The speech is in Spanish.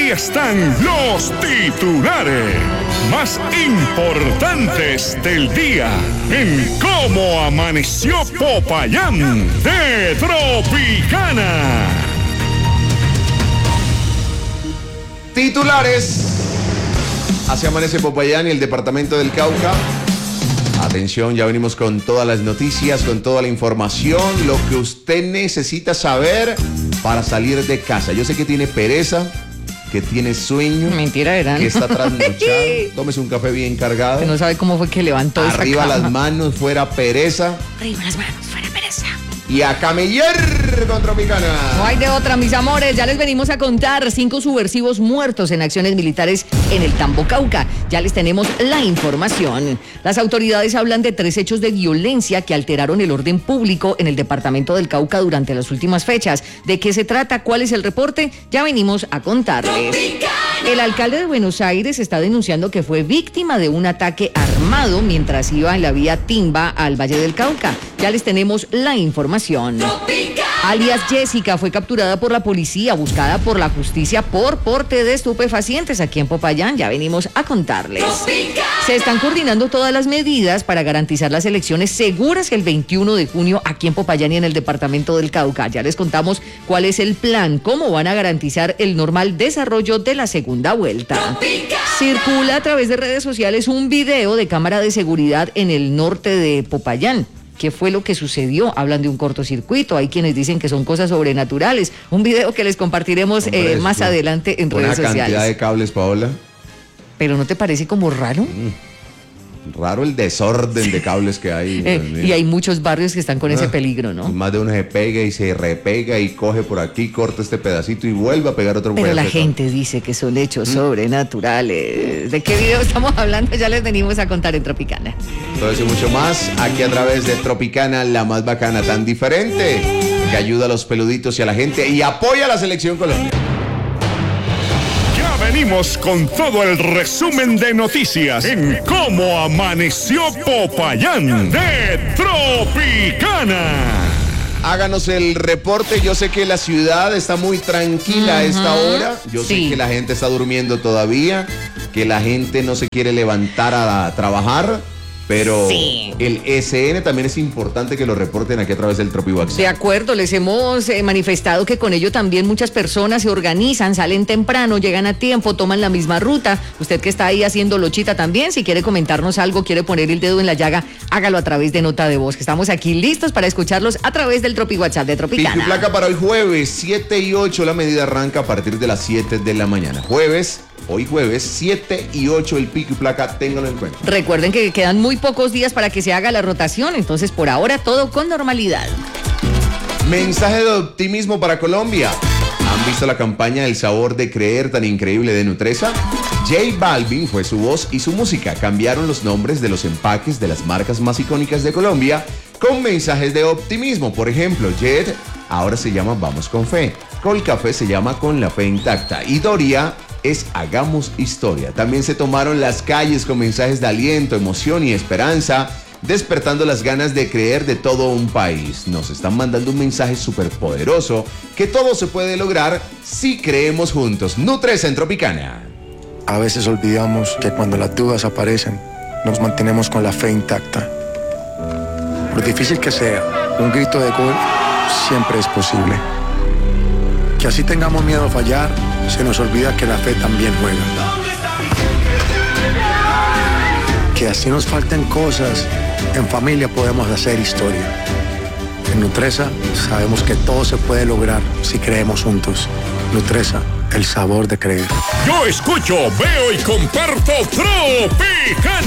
Aquí están los titulares más importantes del día en Cómo Amaneció Popayán de Tropicana. Titulares. Así amanece Popayán y el departamento del Cauca. Atención, ya venimos con todas las noticias, con toda la información, lo que usted necesita saber para salir de casa. Yo sé que tiene pereza, que tiene sueño. Mentira, ¿verdad? Que está trasnochado. Tómese un café bien cargado. Que no sabe cómo fue que levantó esa Arriba cama. las manos, fuera pereza. Arriba las manos, fuera pereza. Y a camellar con Tropicana. No hay de otra, mis amores. Ya les venimos a contar 5 subversivos muertos en acciones militares en el Tambo, Cauca. Ya les tenemos la información. Las autoridades hablan de 3 hechos de violencia que alteraron el orden público en el departamento del Cauca durante las últimas fechas. ¿De qué se trata? ¿Cuál es el reporte? Ya venimos a contarles. El alcalde de Buenos Aires está denunciando que fue víctima de un ataque armado mientras iba en la vía Timba al Valle del Cauca. Ya les tenemos la información. Alias Jessica fue capturada por la policía, buscada por la justicia por porte de estupefacientes aquí en Popayán. Ya venimos a contarles. Se están coordinando todas las medidas para garantizar las elecciones seguras el 21 de junio aquí en Popayán y en el departamento del Cauca. Ya les contamos cuál es el plan, cómo van a garantizar el normal desarrollo de la segunda vuelta. Circula a través de redes sociales un video de cámara de seguridad en el norte de Popayán. ¿Qué fue lo que sucedió? Hablan de un cortocircuito. Hay quienes dicen que son cosas sobrenaturales. Un video que les compartiremos más adelante en redes sociales. Una cantidad de cables, Paola. ¿Pero no te parece como raro? Raro el desorden de cables que hay. Y hay muchos barrios que están con ese peligro, ¿no? Más de uno se pega y se repega y coge por aquí, corta este pedacito y vuelve a pegar otro pedacito. Pero la pedazo. gente dice que son hechos sobrenaturales. ¿De qué video estamos hablando? Ya les venimos a contar en Tropicana. Todo eso y mucho más aquí a través de Tropicana, la más bacana, tan diferente, que ayuda a los peluditos y a la gente y apoya a la selección Colombia. Venimos con todo el resumen de noticias en Cómo Amaneció Popayán de Tropicana. Háganos el reporte. Yo sé que la ciudad está muy tranquila a esta hora. Yo sé que la gente está durmiendo todavía, que la gente no se quiere levantar a trabajar. Pero el ESN también es importante que lo reporten aquí a través del TropiWhatsApp. De acuerdo, les hemos manifestado que con ello también muchas personas se organizan, salen temprano, llegan a tiempo, toman la misma ruta. Usted que está ahí haciendo lochita también, si quiere comentarnos algo, quiere poner el dedo en la llaga, hágalo a través de nota de voz, que estamos aquí listos para escucharlos a través del TropiWhatsApp de Tropicana. Pico y placa para hoy jueves, 7 y 8, la medida arranca a partir de las 7 de la mañana. Hoy jueves, 7 y 8 el pico y placa, ténganlo en cuenta. Recuerden que quedan muy pocos días para que se haga la rotación, entonces por ahora todo con normalidad. Mensaje de optimismo para Colombia. ¿Han visto la campaña El sabor de creer tan increíble de Nutresa? J Balvin fue su voz y su música. Cambiaron los nombres de los empaques de las marcas más icónicas de Colombia con mensajes de optimismo. Por ejemplo, Jet ahora se llama Vamos con Fe. Colcafé se llama Con la Fe Intacta. Y Doria es Hagamos Historia. También se tomaron las calles con mensajes de aliento, emoción y esperanza, despertando las ganas de creer de todo un país. Nos están mandando un mensaje súper poderoso, que todo se puede lograr si creemos juntos. Nutresa en Tropicana. A veces olvidamos que cuando las dudas aparecen, nos mantenemos con la fe intacta. Por difícil que sea, un grito de gol siempre es posible. Que así tengamos miedo a fallar, se nos olvida que la fe también juega. Que así nos falten cosas, en familia podemos hacer historia. En Nutresa sabemos que todo se puede lograr si creemos juntos. Nutresa, el sabor de creer. Yo escucho, veo y comparto Tropicana.